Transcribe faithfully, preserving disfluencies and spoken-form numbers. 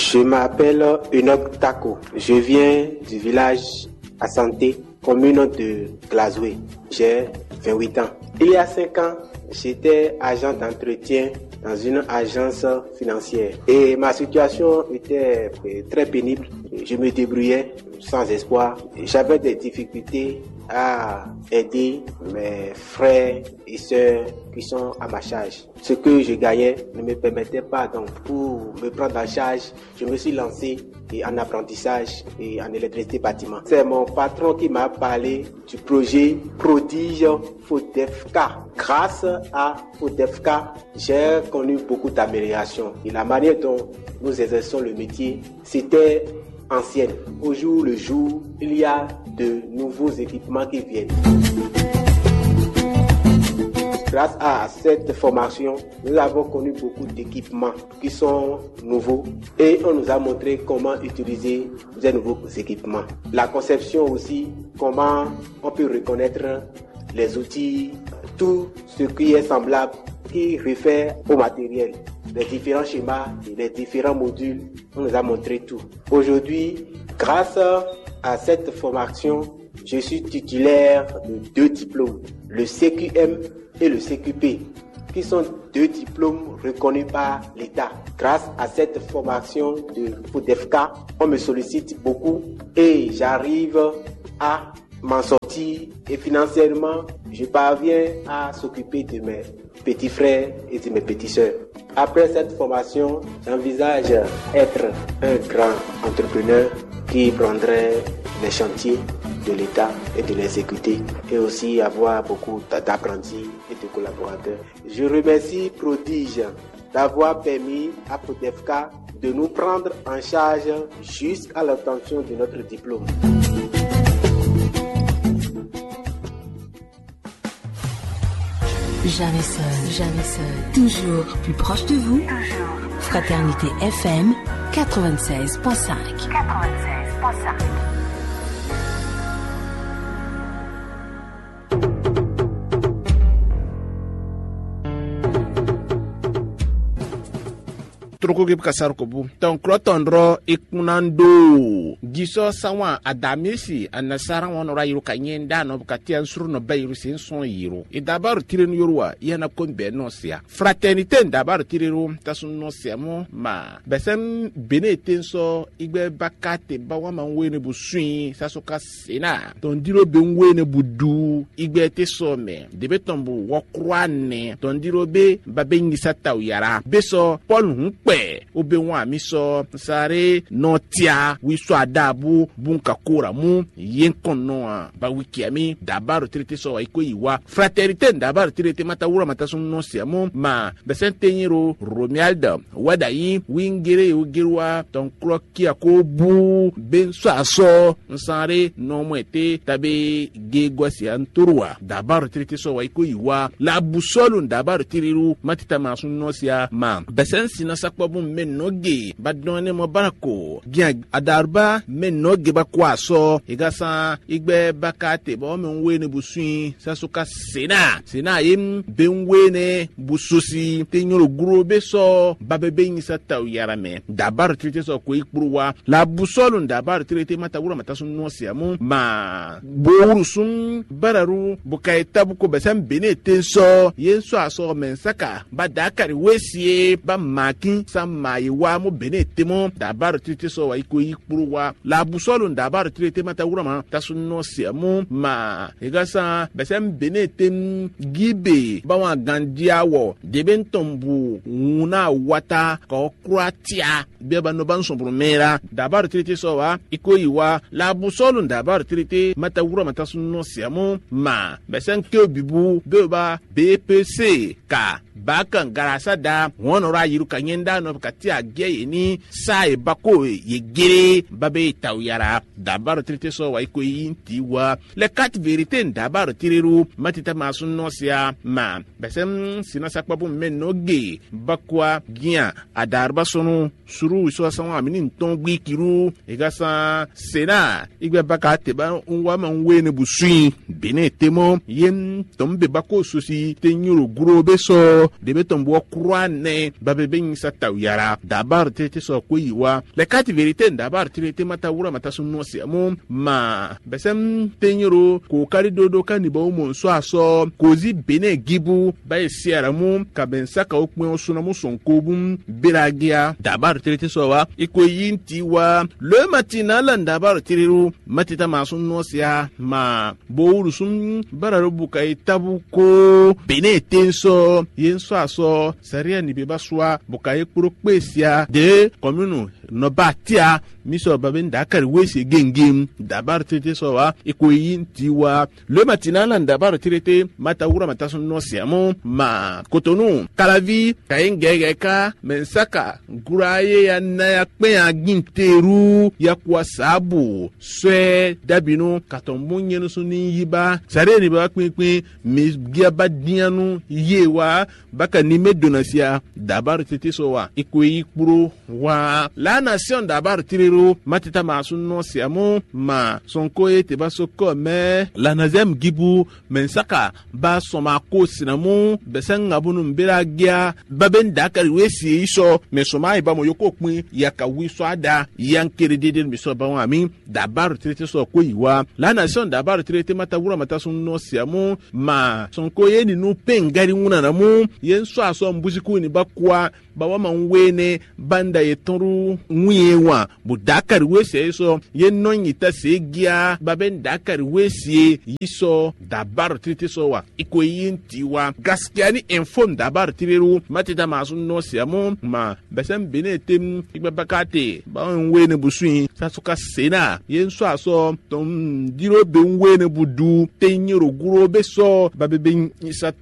Je m'appelle Enoch Tako. Je viens du village à Santé, commune de Glazoué. J'ai vingt-huit ans. Il y a cinq ans, j'étais agent d'entretien dans une agence financière. Et ma situation était très pénible. Je me débrouillais sans espoir. J'avais des difficultés à aider mes frères et sœurs qui sont à ma charge. Ce que je gagnais ne me permettait pas, donc pour me prendre en charge, je me suis lancé en apprentissage et en électricité bâtiment. C'est mon patron qui m'a parlé du projet Prodige FODEFCA. Grâce à FODEFCA, j'ai connu beaucoup d'améliorations. Et la manière dont nous exerçons le métier, c'était ancienne. Au jour le jour, il y a de nouveaux équipements qui viennent. Grâce à cette formation, nous avons connu beaucoup d'équipements qui sont nouveaux et on nous a montré comment utiliser ces nouveaux équipements. La conception aussi, comment on peut reconnaître les outils, tout ce qui est semblable, qui réfère au matériel. Les différents schémas, les différents modules, on nous a montré tout. Aujourd'hui, grâce à cette formation, je suis titulaire de deux diplômes, le C Q M et le C Q P, qui sont deux diplômes reconnus par l'État. Grâce à cette formation de FODEFCA, on me sollicite beaucoup et j'arrive à m'en sortir et financièrement, je parviens à s'occuper de mes petits frères et de mes petites sœurs. Après cette formation, j'envisage être un grand entrepreneur qui prendrait les chantiers de l'État et de l'exécuter et aussi avoir beaucoup d'apprentis et de collaborateurs. Je remercie Prodige d'avoir permis à FODEFCA de nous prendre en charge jusqu'à l'obtention de notre diplôme. Jamais seul, jamais seul, toujours plus proche de vous. Toujours. Fraternité F M quatre-vingt-seize virgule cinq. quatre-vingt-seize virgule cinq. Troko ke kasar ko bu ton kloton ro ikunando giso sawa adamisi anasara won ra yiru kanyenda no katian sur no bayru sin son yiru e dabar tiren yorwa yana kon be no sia fraternité dabar tirero tasun no sia mo ma besen beneten so igbe bakate bawa man wene bu swin sasoka sena ton diro be wene bu du igbe te so me de betombu wokroane ton diro be babengi sataw yara beso Paul hunpe obe wa mi so sare no tia wi so adabu bunka kora mu yen konno ba wiki ami dabar trete so iko yiwa fraternité dabar trete mata wura mata sun no siamo ma besente nyiro Romualda wadayi wingere ugirwa ton krokia ko bu ben so aso sare no mwete tabe gegwasi anturwa dabar trete so iko yiwa la busolu dabar tiriru matita masun no sia ma besensi na sakwa bu men noge badone mo barako gian adarba men noge ba kwaso igasa igbe bakate bo men wene busuin sasuka sena sena yim ben wene bususi tenyoro grobe so babebe nyisa taw yarame dabar trete so ko ikpruwa la busolu dabar trete mata wura mata sun no siamu ma boru sun bararu bukai tabuko besam benete so yenso aso men saka badakari wesie ba makin sama iwa mo benete mo dabar trete so wa iko ikpruwa la busolu dabar trete mata wura ma tasun no siamu ma igasa besam benete gibe ba wa gandiawo debentombu una wata ko kratia beba no ban sombro mera dabar trete so wa iko iwa la busolu dabar trete mata wura mata sun no siamu ma besam ke bibu beba B P C ka bakan garasa da wonora yiru kanyenda no katia geye ni sai bako yegere babe tawyara dabar trete so wa iko yinti wa le quatre vérité dabar tireru matita masun no sia ma besem sinasa kwabu menoge bakwa gia adarba sonu suru so sanwa minin tongwi kiru igasa sena igbe bakate ba unwa man wene busuin benetemo yen tombe bako susi tenyuru grobe so so de beton bo croane babe ben sa tawyara dabar tete so ko yiwa le kati verite dabar tete mata wura mata sunno si amu ma besem tenyiro ko kari dodo kan ni ba mo so aso kozi bene gibu ba esiara mu ka ben saka okun osuna mu sonko bum biragia dabar tete so wa iko yinti wa le matinal dabar tiriru matita masunno sia ma bo sun bararo bukai tabuko bene tenso yenso aso saria ni beba swa bukai kuro kpesia de komunu no batia miso baben dakar wese gengem dabar tete so wa ikoyin tiwa le matinala dabar tete mata wura mata sunno sia mo ma kotonu kalavi kayengegeka mensaka guraye ya na ya pe aginteru ya kwa sabu swe dabinu katommunye no suni yiba sare ni ba kwinkwin mi giaba dianu yewa baka ni medonasia dabar tete so wa ikoyi kpuro wa la nation dabar tiriru matita masunno siamu ma sonkoye te basoko me la nazem gibu mensaka ba soma ko sinamu besenga bunu mbira gia baben dakari wesi iso me soma iba mo yoko pin yaka wiso ada yankere dede mi so ba wa mi dabar tete so ko yiwa la nation dabar tete mata wura mata sunno siamu ma sonkoye ni nu pengari nguna namu yenso aso mbuziku ni bakwa bawa manwene banda yetoru nwiyewa bu dakari wese iso yenno nyita segia baben dakari wese iso dabar tete so wa iko yintiwa gaskiani inform dabar tireru matita masu no siamu ma besem benetem igbabakate bawa nwene busuin sasuka sena yenso aso tom diro be nwene budu tenyiro guro beso babeben isa